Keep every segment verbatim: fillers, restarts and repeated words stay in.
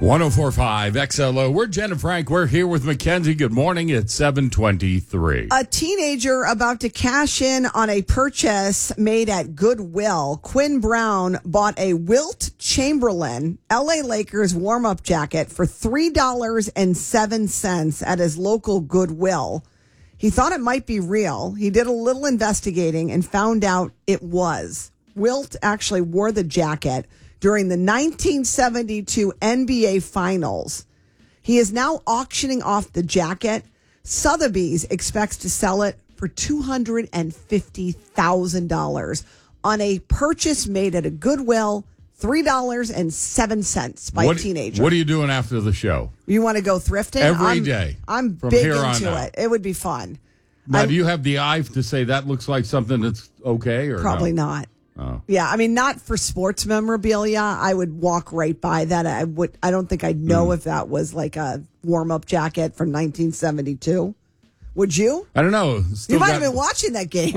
one oh four point five X L O. We're Jen and Frank. We're here with Mackenzie. Good morning. It's seven twenty-three. A teenager about to cash in on a purchase made at Goodwill. Quinn Brown bought a Wilt Chamberlain L A Lakers warm-up jacket for three dollars and seven cents at his local Goodwill. He thought it might be real. He did a little investigating and found out it was. Wilt actually wore the jacket during the nineteen seventy-two N B A Finals. He is now auctioning off the jacket. Sotheby's expects to sell it for two hundred fifty thousand dollars on a purchase made at a Goodwill, three dollars and seven cents by what, a teenager. What are you doing after the show? You want to go thrifting? Every I'm, day. I'm from big here on into out. it. It would be fun. Now, I'm, do you have the eye to say that looks like something that's okay? Or Probably no? not. Oh. Yeah, I mean, not for sports memorabilia. I would walk right by that. I would. I don't think I'd know mm. if that was like a warm-up jacket from nineteen seventy-two. Would you? I don't know. Still you might got, have been watching that game.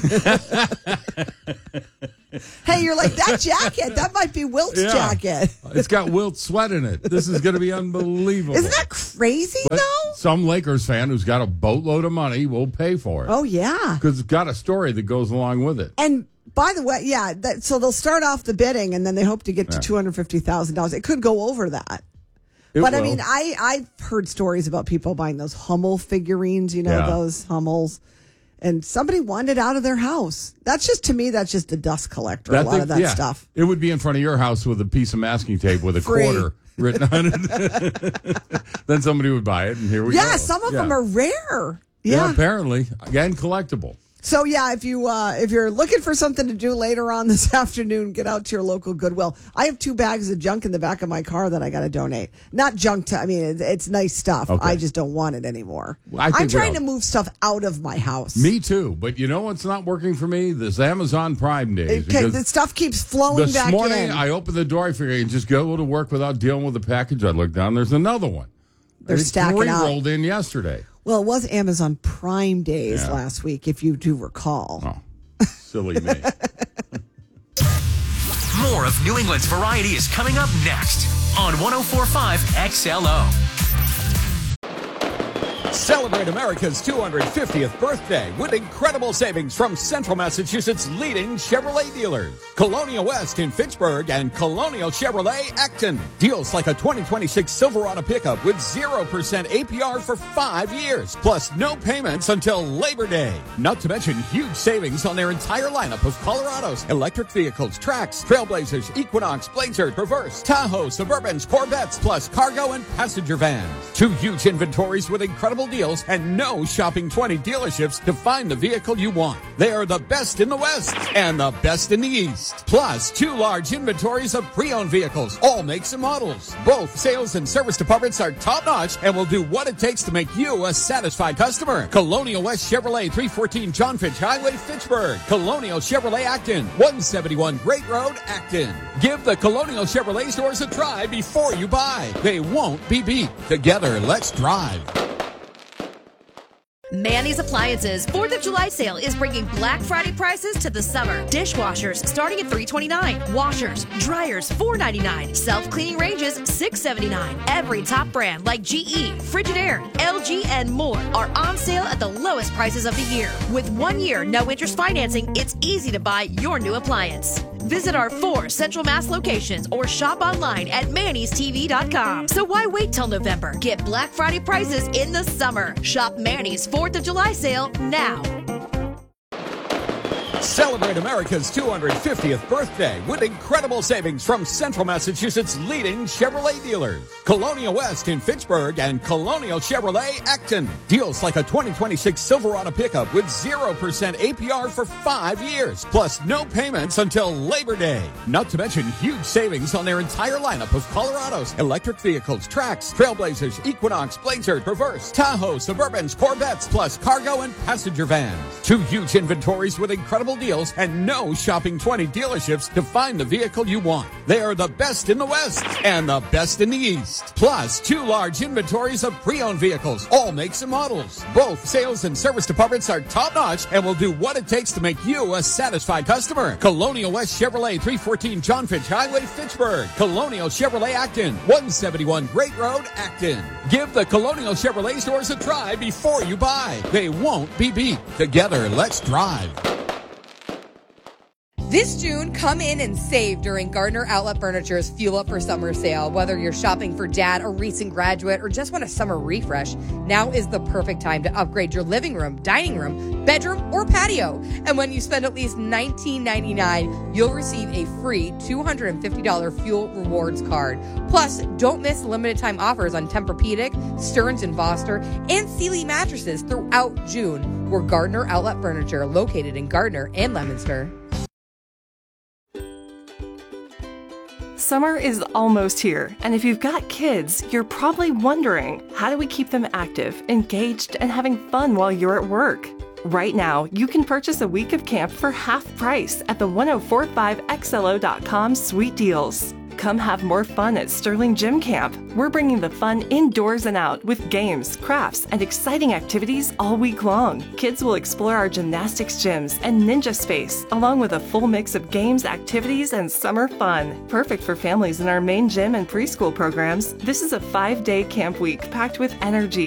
I, hey, you're like, that jacket, that might be Wilt's yeah. jacket. It's got Wilt sweat in it. This is going to be unbelievable. Isn't that crazy, but though? Some Lakers fan who's got a boatload of money will pay for it. Oh, yeah. Because it's got a story that goes along with it. And by the way, yeah, that, so they'll start off the bidding, and then they hope to get to Yeah. two hundred fifty thousand dollars. It could go over that. It but, will. I mean, I, I've heard stories about people buying those Hummel figurines, you know, Yeah. those Hummels. And somebody wanted it out of their house. That's just, to me, that's just a dust collector, That a lot thing- of that yeah. stuff. It would be in front of your house with a piece of masking tape with a Free. quarter written on it. Then somebody would buy it, and here we go. Yeah, some of Yeah. them are rare. Yeah, Yeah. apparently. Again, collectible. So yeah, if you uh, if you're looking for something to do later on this afternoon, get out to your local Goodwill. I have two bags of junk in the back of my car that I got to donate. Not junk to, I mean, it's, it's nice stuff. Okay. I just don't want it anymore. I think I'm trying we to all- move stuff out of my house. Me too. But you know what's not working for me? This Amazon Prime days. Okay, because the stuff keeps flowing this back morning, in. I opened the door. I figured I can just go to work without dealing with the package. I look down. There's another one. They're I think stacking three up. rolled in yesterday. Well, it was Amazon Prime Days Yeah. last week, if you do recall. Oh, silly me. More of New England's variety is coming up next on one oh four point five X L O. Celebrate America's two hundred fiftieth birthday with incredible savings from Central Massachusetts' leading Chevrolet dealers. Colonial West in Fitchburg and Colonial Chevrolet Acton. Deals like a twenty twenty-six Silverado pickup with zero percent A P R for five years. Plus no payments until Labor Day. Not to mention huge savings on their entire lineup of Colorados, electric vehicles, Trax, Trailblazers, Equinox, Blazer, Traverse, Tahoe, Suburbans, Corvettes, plus cargo and passenger vans. Two huge inventories with incredible deals and no shopping twenty dealerships to find the vehicle you want. They are the best in the West and the best in the East. Plus, two large inventories of pre-owned vehicles, all makes and models. Both sales and service departments are top-notch and will do what it takes to make you a satisfied customer. Colonial West Chevrolet, three fourteen John Fitch Highway, Fitchburg. Colonial Chevrolet Acton, one seventy-one Great Road, Acton. Give the Colonial Chevrolet stores a try before you buy. They won't be beat. Together, let's drive. Manny's Appliances fourth of July sale is bringing Black Friday prices to the summer. Dishwashers starting at three twenty-nine. Washers, dryers four ninety-nine. Self-cleaning ranges six seventy-nine. Every top brand like G E, Frigidaire, L G, and more are on sale at the lowest prices of the year. With one year no interest financing, it's easy to buy your new appliance. Visit our four Central Mass locations or shop online at Manny's T V dot com. So why wait till November? Get Black Friday prices in the summer. Shop Manny's fourth of July sale now. Celebrate America's two hundred fiftieth birthday with incredible savings from Central Massachusetts' leading Chevrolet dealers. Colonial West in Fitchburg and Colonial Chevrolet Acton. Deals like a twenty twenty-six Silverado pickup with zero percent A P R for five years. Plus no payments until Labor Day. Not to mention huge savings on their entire lineup of Colorados, electric vehicles, Trax, Trailblazers, Equinox, Blazer, Traverse, Tahoe, Suburbans, Corvettes, plus cargo and passenger vans. Two huge inventories with incredible incredible deals and no shopping twenty dealerships to find the vehicle you want. They are the best in the West and the best in the East. Plus, two large inventories of pre-owned vehicles, all makes and models. Both sales and service departments are top-notch and will do what it takes to make you a satisfied customer. Colonial West Chevrolet, three fourteen John Fitch Highway, Fitchburg. Colonial Chevrolet Acton, one seventy-one Great Road, Acton. Give the Colonial Chevrolet stores a try before you buy. They won't be beat. Together, let's drive. This June, come in and save during Gardner Outlet Furniture's Fuel Up for Summer sale. Whether you're shopping for dad, a recent graduate, or just want a summer refresh, now is the perfect time to upgrade your living room, dining room, bedroom, or patio. And when you spend at least nineteen ninety-nine dollars, you'll receive a free two hundred fifty dollars Fuel Rewards card. Plus, don't miss limited time offers on Tempur-Pedic, Stearns and Foster, and Sealy mattresses throughout June. We're Gardner Outlet Furniture, located in Gardner and Leominster. Summer is almost here, and if you've got kids, you're probably wondering, how do we keep them active, engaged, and having fun while you're at work? Right now, you can purchase a week of camp for half price at the ten forty-five X L O dot com Sweet Deals. Come have more fun at Sterling Gym Camp. We're bringing the fun indoors and out with games, crafts, and exciting activities all week long. Kids will explore our gymnastics gyms and ninja space, along with a full mix of games, activities, and summer fun. Perfect for families in our main gym and preschool programs. This is a five-day camp week packed with energy,